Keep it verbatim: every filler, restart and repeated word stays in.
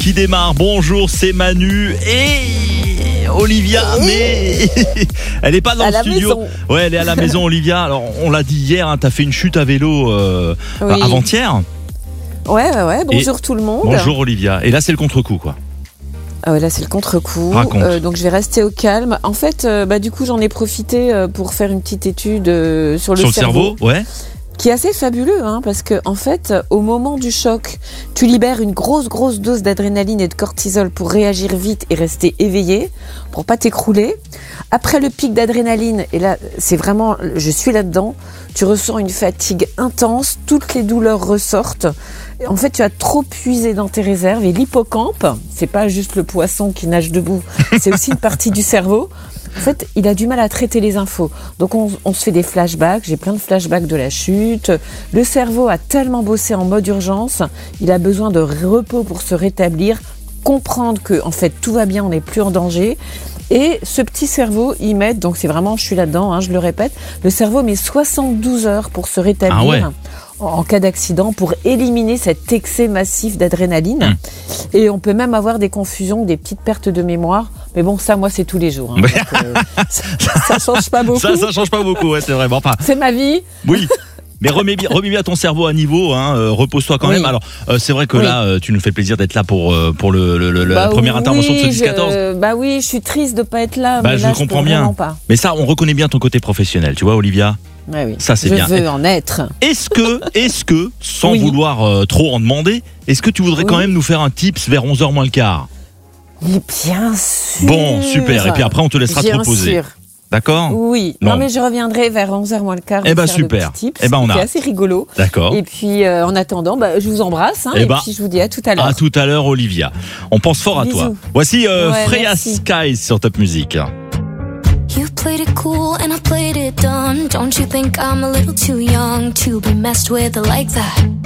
qui démarre. Bonjour, c'est Manu et Olivia, mais elle est pas dans à le la studio. Maison. Ouais, elle est à la maison, Olivia. Alors, on l'a dit hier, hein, t'as fait une chute à vélo euh, Oui. avant-hier. Ouais, ouais, ouais. Bonjour et tout le monde. Bonjour Olivia. Et là, c'est le contre-coup, quoi. Ah ouais, là, c'est le contre-coup. Raconte. Euh, donc, je vais rester au calme. En fait, euh, bah, du coup, j'en ai profité euh, pour faire une petite étude euh, sur le Sur cerveau. le cerveau, ouais. Qui est assez fabuleux, hein, parce que en fait, au moment du choc, tu libères une grosse, grosse dose d'adrénaline et de cortisol pour réagir vite et rester éveillé, pour pas t'écrouler. Après le pic d'adrénaline, et là, c'est vraiment, je suis là-dedans, tu ressens une fatigue intense, toutes les douleurs ressortent. En fait, tu as trop puisé dans tes réserves et l'hippocampe, c'est pas juste le poisson qui nage debout, c'est aussi une partie du cerveau. En fait, il a du mal à traiter les infos. Donc, on, on se fait des flashbacks. J'ai plein de flashbacks de la chute. Le cerveau a tellement bossé en mode urgence. Il a besoin de repos pour se rétablir, comprendre que, en fait, tout va bien, on n'est plus en danger. Et ce petit cerveau, il met, donc c'est vraiment, je suis là-dedans, hein, je le répète, le cerveau met soixante-douze heures pour se rétablir. Ah ouais. En cas d'accident, pour éliminer cet excès massif d'adrénaline. Mmh. Et on peut même avoir des confusions, des petites pertes de mémoire. Mais bon, ça, moi, c'est tous les jours. Hein, donc, euh, ça, ça change pas beaucoup. Ça, ça change pas beaucoup, ouais, c'est vrai. Bon, enfin, c'est ma vie. Oui. Mais remets bien, remets bien ton cerveau à niveau, hein, euh, repose-toi quand oui. même. Alors, euh, c'est vrai que oui. là, euh, tu nous fais plaisir d'être là pour euh, pour le, le, le bah la première oui, intervention de ce dix quatorze. Je, bah oui, je suis triste de pas être là. Bah, mais je là, comprends je peux bien. Pas. Mais ça, on reconnaît bien ton côté professionnel, tu vois, Olivia. Ouais, oui. Ça, c'est je bien. Je veux en être. Est-ce que, est-ce que, sans oui. vouloir euh, trop en demander, est-ce que tu voudrais oui. quand même nous faire un tips vers onze heures moins le quart? Mais bien sûr. Bon, super. Et puis après, on te laissera bien te reposer. Sûr. D'accord? Oui. Non. non, mais je reviendrai vers onze heures moins le quart. Eh ben, super. Tips, eh ben, on a. C'est assez rigolo. D'accord. Et puis, euh, en attendant, bah, je vous embrasse. Hein, eh et ben, puis, je vous dis à tout à l'heure. À tout à l'heure, Olivia. On pense fort à Bisous. toi. Voici euh, ouais, Freya merci. Skies sur Top Music. You played it cool and I played it dumb. Don't you think I'm a little too young to be messed with like that?